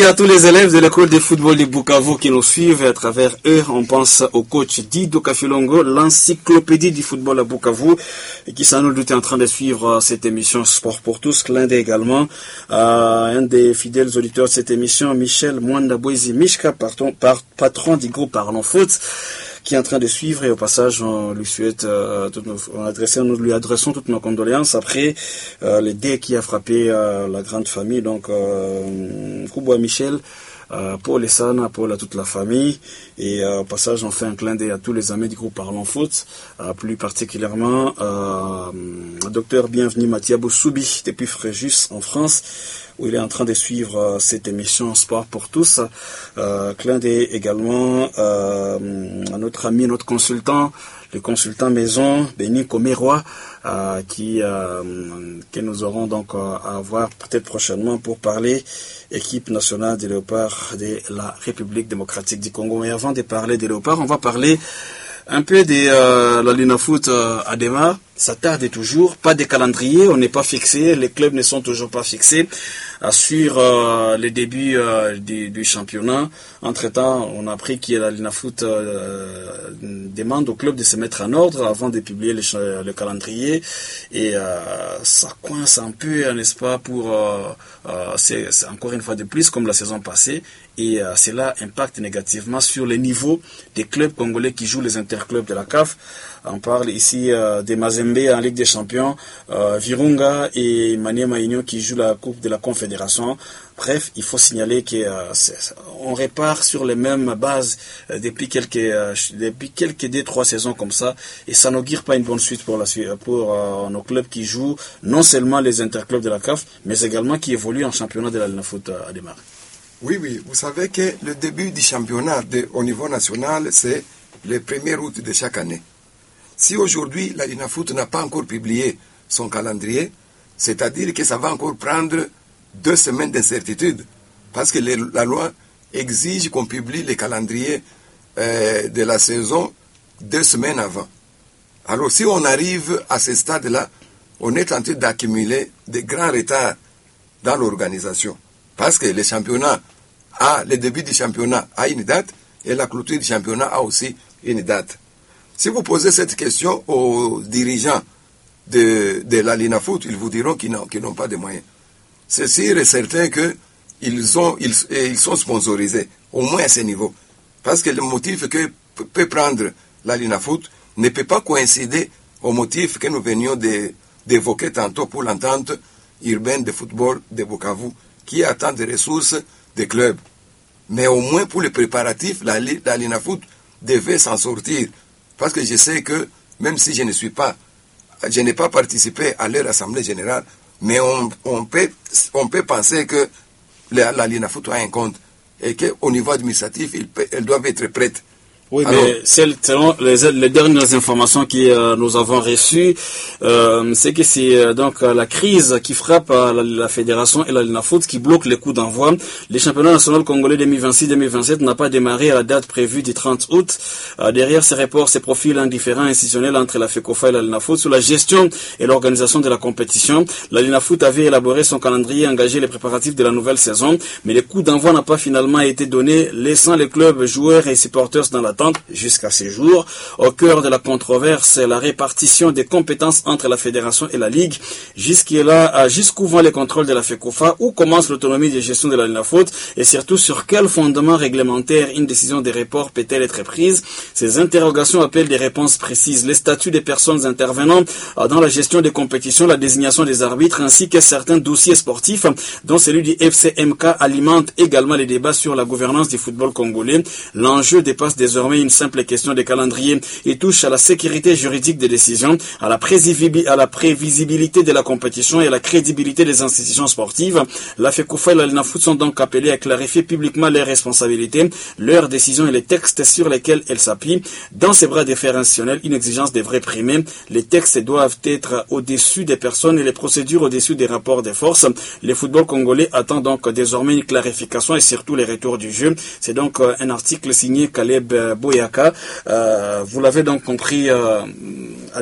À tous les élèves de l'école de football de Bukavu qui nous suivent, à travers eux, on pense au coach Dido Kafilongo, l'encyclopédie du football à Bukavu, et qui sans nul doute est en train de suivre cette émission Sport pour tous. L'un des également, un des fidèles auditeurs de cette émission, Michel Mwandabwezi Mishka, patron du groupe Parlons Foot, qui est en train de suivre, et au passage on lui souhaite nous lui adressons toutes nos condoléances après le dé qui a frappé la grande famille, donc Kubo Michel, Paul et Sana, Paul à toute la famille, et au passage on fait un clin d'œil à tous les amis du groupe Parlons Foot, plus particulièrement Docteur Bienvenu Mathieu Boussoubi depuis Fréjus en France, où il est en train de suivre cette émission Sport pour tous. Clin d'œil également à notre ami, notre consultant, le consultant maison, Béni Komeroy, que nous aurons donc à voir peut-être prochainement pour parler équipe nationale des Léopards de la République démocratique du Congo. Mais avant de parler des Léopards, on va parler un peu de la Linafoot Adema. Ça tarde toujours, pas de calendrier, on n'est pas fixé, les clubs ne sont toujours pas fixés sur le début du championnat. Entre-temps, on a appris que la Linafoot demande au club de se mettre en ordre avant de publier le calendrier, et ça coince un peu, n'est-ce pas, c'est encore une fois de plus comme la saison passée, et cela impacte négativement sur le niveau des clubs congolais qui jouent les interclubs de la CAF. On parle ici des Mazembe en Ligue des Champions, Virunga et Maniema Union qui jouent la Coupe de la Confédération. Bref, il faut signaler qu'on repart sur les mêmes bases depuis quelques 2-3 saisons comme ça, et ça n'augure pas une bonne suite pour nos clubs qui jouent non seulement les interclubs de la CAF, mais également qui évoluent en championnat de la Linafoot à démarrer. Oui, vous savez que le début du championnat au niveau national, c'est le 1er août de chaque année. Si aujourd'hui la Linafoot n'a pas encore publié son calendrier, c'est-à-dire que ça va encore prendre 2 semaines d'incertitude, parce que la loi exige qu'on publie les calendriers de la saison 2 semaines avant. Alors si on arrive à ce stade-là, on est en train d'accumuler des grands retards dans l'organisation, parce que le début du championnat a une date, et la clôture du championnat a aussi une date. Si vous posez cette question aux dirigeants de la Linafoot, ils vous diront qu'ils n'ont pas de moyens. C'est sûr et certain qu'ils sont sponsorisés, au moins à ce niveau. Parce que le motif que peut prendre la Linafoot ne peut pas coïncider au motif que nous venions d'évoquer tantôt pour l'entente urbaine de football de Bukavu, qui attend des ressources des clubs. Mais au moins pour les préparatifs, la Linafoot devait s'en sortir. Parce que je sais que, même si je n'ai pas participé à leur assemblée générale, mais on peut penser que la Linafoot a un compte, et qu'au niveau administratif, elles doivent être prêtes. Oui, alors, mais selon les dernières informations que nous avons reçues, c'est que c'est donc la crise qui frappe la fédération et la Linafoot qui bloque les coups d'envoi. Les championnats nationaux congolais 2026-2027 n'a pas démarré à la date prévue du 30 août. Derrière ces reports, ces profils indifférents institutionnels entre la FECOFA et la Linafoot sur la gestion et l'organisation de la compétition. La Linafoot avait élaboré son calendrier et engagé les préparatifs de la nouvelle saison, mais les coups d'envoi n'ont pas finalement été donnés, laissant les clubs, joueurs et supporters dans l'attente. Jusqu'à ces jours, au cœur de la controverse, la répartition des compétences entre la fédération et la ligue. Jusqu'où vont les contrôles de la FECOFA, où commence l'autonomie de gestion de la Linafoot, et surtout sur quel fondement réglementaire une décision de report peut-elle être prise. Ces interrogations appellent des réponses précises. Les statuts des personnes intervenant dans la gestion des compétitions, la désignation des arbitres, ainsi que certains dossiers sportifs, dont celui du FCMK, alimentent également les débats sur la gouvernance du football congolais. L'enjeu dépasse désormais une simple question de calendrier. Il touche à la sécurité juridique des décisions, à la prévisibilité de la compétition et à la crédibilité des institutions sportives. La FECOFA et la Linafoot sont donc appelées à clarifier publiquement leurs responsabilités, leurs décisions et les textes sur lesquels elles s'appuient. Dans ces bras de fer institutionnels, une exigence devrait primer. Les textes doivent être au-dessus des personnes et les procédures au-dessus des rapports de force. Le football congolais attend donc désormais une clarification et surtout les retours du jeu. C'est donc un article signé Caleb Boyaka. Vous l'avez donc compris,